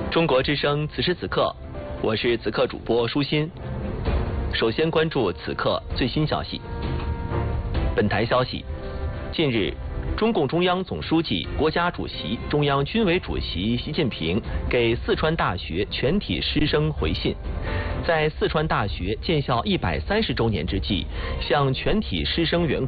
中国之声此时此刻，我是此刻主播舒心。首先关注此刻最新消息。本台消息，近日，中共中央总书记、国家主席、中央军委主席习近平给四川大学全体师生回信，在四川大学建校130周年之际，向全体师生员